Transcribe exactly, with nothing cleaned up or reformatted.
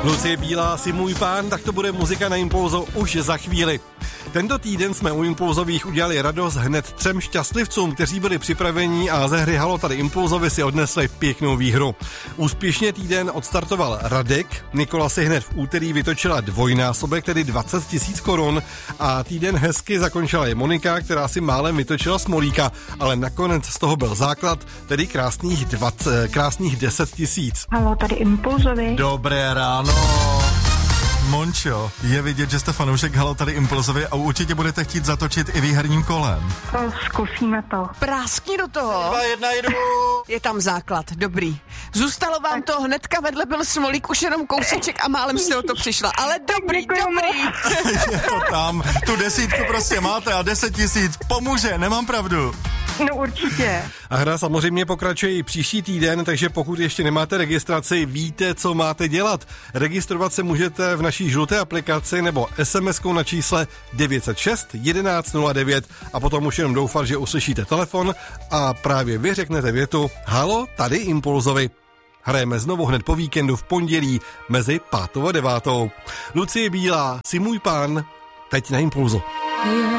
Lucie Bílá, si můj pán, tak to bude muzika na Impulzu už za chvíli. Tento týden jsme u Impulzových udělali radost hned třem šťastlivcům, kteří byli připraveni a ze hry Halo tady Impulzovi si odnesli pěknou výhru. Úspěšně týden odstartoval Radek, Nikola si hned v úterý vytočila dvojnásobek, tedy dvacet tisíc korun, a týden hezky zakončila i Monika, která si málem vytočila smolíka, ale nakonec z toho byl základ, tedy krásných, dvacet, krásných deset tisíc. Halo tady Impulzovi. Dobré ráno. Mončo, je vidět, že jste fanoušek Halo tady Impulzovi a určitě budete chtít zatočit i výherním kolem. To zkusíme to. Práskni do toho. Dva, jedna, jedu. Je tam základ, dobrý. Zůstalo vám to, hnedka vedle byl smolík, už jenom kousíček a málem jste o to přišla. Ale dobrý, děkujeme. dobrý. Je to tam, tu desítku prostě máte a deset tisíc pomůže, nemám pravdu. No určitě. A hra samozřejmě pokračuje i příští týden, takže pokud ještě nemáte registraci, víte, co máte dělat. Registrovat se můžete v naší žluté aplikaci nebo es em eskou na čísle devět set šest jedenáct nula devět a potom už jenom doufat, že uslyšíte telefon a právě vy řeknete větu Halo, tady Impulzovi. Hrajeme znovu hned po víkendu v pondělí mezi pátou a devátou. Lucie Bílá, si můj pán, teď na Impulzu.